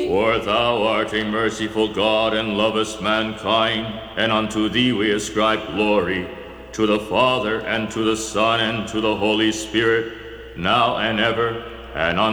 For thou art a merciful God and lovest mankind, and unto thee we ascribe glory, to the Father, and to the Son, and to the Holy Spirit, now and ever, and